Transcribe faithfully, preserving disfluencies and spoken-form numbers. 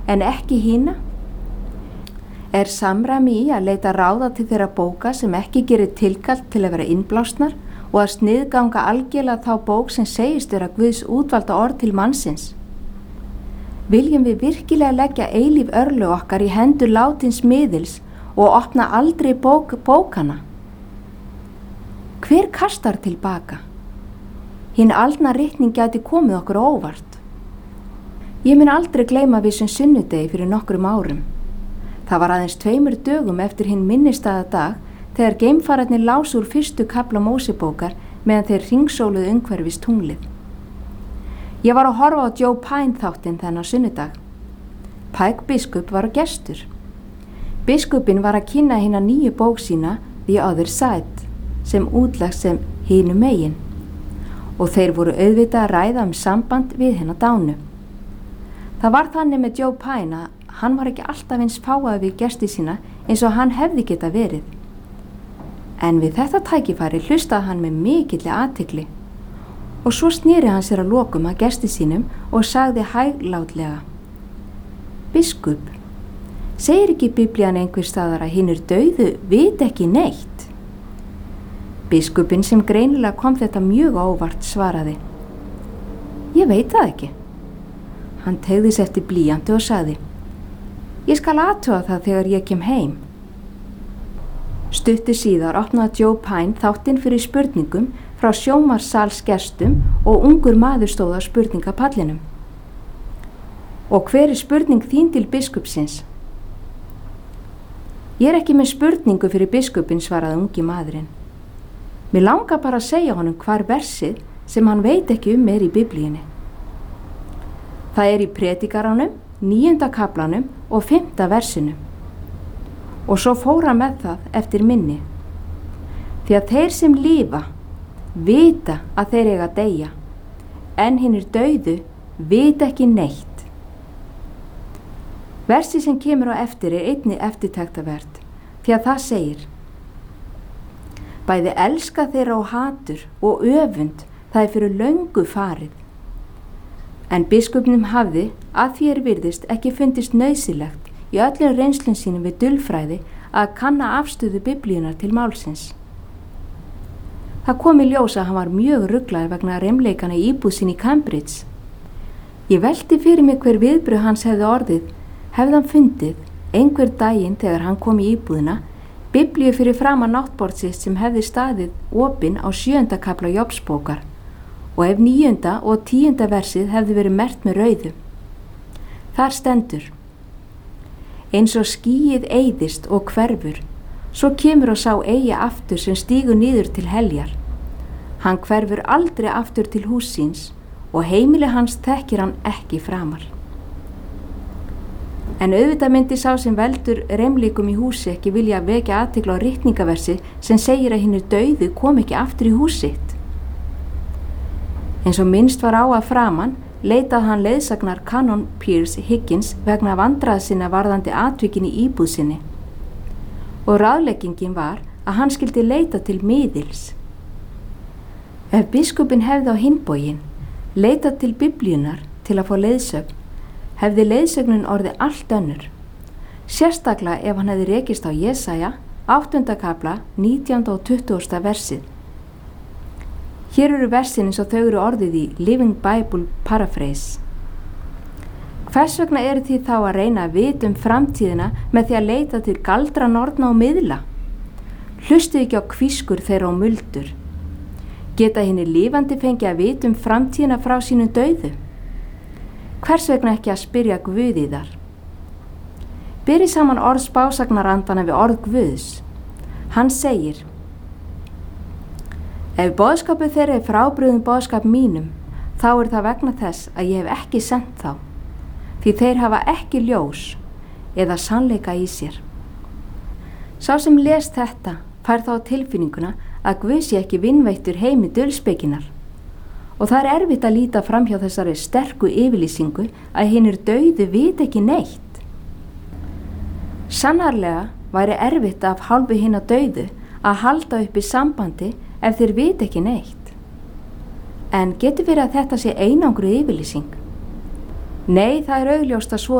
en ekki hina? Er samræmi í að leita ráða til þeirra bóka sem ekki gerir tilkall til að vera innblásnar og að sniðganga algjörlega þá bók sem segist vera Guðs útvalda orð til mannsins? Viljum við virkilega leggja eilíf örlög okkar í hendur látins miðils og opna aldrei bók, bókana? Hver kastar tilbaka? Hinn aldna ritning gæti komið okkur á óvart. Ég mun aldrei gleyma vissum sunnudegi fyrir nokkrum árum. Það var aðeins tveimur dögum eftir hinn minnisstæða dag þegar geimfararnir lásu úr fyrstu kafla Mósebókar meðan þeir hringsóluðu umhverfis tunglið. Ég var að horfa á Joe Pine þáttinn þennan sunnudag. Pike biskup var á gestur. Biskupinn var að kynna hina nýju bók sína The Other Side, sem útlag sem hinu megin, og þeir voru auðvitað að ræða um samband við hina dánu. Það var þannig með Joe Pine að hann var ekki alltaf eins fáað við gesti sína eins og hann hefði geta verið. En við þetta tækifæri hlustaði hann með mikilli athygli og svo sneri hann sér að lokum að gesti sínum og sagði hæglátlega: Biskup, segir ekki Biblían einhvers staðar að hinir dauðu viti ekki neitt? Biskupinn, sem greinilega kom þetta mjög á óvart, svaraði: Ég veit það ekki. Hann teygði sig eftir blýanti og sagði: Ég skal athuga það þegar ég kem heim. Stuttu síðar opnaði Joe Pine þáttinn fyrir spurningum frá sjónvarpssalsgestum og ungur maður stóð á spurningapallinum. Og hver er spurning þín til biskupsins? Ég er ekki með spurningu fyrir biskupinn, svaraði ungi maðurinn. Mér langar bara að segja honum hvar versið sem hann veit ekki um er í Biblíunni. Það er í Predikaranum, níunda kaflanum og fimmta versinu. Og svo fór hann með það eftir minni. Því að þeir sem lifa vita að þeir eiga að deyja, en hinir dauðu vita ekki neitt. Versið sem kemur á eftir er einnig eftirtektavert, því að það segir: Bæði elska þeirra og hatur og öfund, það er fyrir löngu farið. En biskupnum hafði, að því er virðist, ekki fundist nauðsynlegt í öllum reynslum sínum við dulfræði að kanna afstöðu Biblíunar til málsins. Það kom í ljós að hann var mjög ruglaður vegna reimleikana í íbúð sín í Cambridge. Ég velti fyrir mig hver viðbrögð hans hefði orðið, hefði hann fundið einhver daginn þegar hann kom í íbúðina Biblíu fyrir framan náttborðið sem hefði staðið opin á sjöunda kafla Jobsbókar, og ef níunda og tíunda versið hefði verið merkt með rauðu. Þar stendur: Eins og skýið eyðist og hverfur, svo kemur og sá eigi aftur sem stígur niður til heljar. Hann hverfur aldrei aftur til hús síns og heimili hans þekkir hann ekki framar. En auðvitað myndi sá sem veldur reimleikum í húsi ekki vilja vekja athygli á ritningaversi sem segir að hinir dauðu kom ekki aftur í hús sitt. Eins og minnst var á að framan leitað hann leiðsagnar Canon Pierce Higgins vegna vandræða sinna varðandi atvikin í íbúð sinni. Og ráðleggingin var að hann skyldi leita til miðils. Ef biskupinn hefði á hinbógin leitað til Biblíunar til að fá leiðsögn, hefði leiðsögnin orðið allt önnur, sérstaklega ef hann hefði rekist á Jesaja, áttunda kafla, nítjánda og tuttugasta versið. Hér eru versin eins og þau eru orðið í Living Bible Paraphrase. Hvers vegna eru því þá að reyna að vita um framtíðina með því að leita til galdra, norna og miðla? Hlustið ekki á hvískur þeirra og muldur. Geta hinir lifandi fengið að vita um framtíðina frá sínum dauðu? Hvers vegna ekki að spyrja Guð í þar? Berið saman orð spásagnarandana við orð Guðs. Hann segir: Ef boðskapið þeirra er frábrugðinn boðskap mínum, þá er það vegna þess að ég hef ekki sent þá, því þeir hafa ekki ljós eða sannleika í sér. Sá sem les þetta fær þá tilfinninguna að Guð sé ekki vinveittur heimi dulspekinnar, og það er erfitt að líta fram hjá þessari sterku yfirlýsingu að hinir dauðu vita ekki neitt. Sannarlega væri erfitt af hálfu hinna dauðu að halda uppi sambandi ef þeir vita ekki neitt. En getur verið að þetta sé einangruð yfirlýsing? Nei, það er augljóst að svo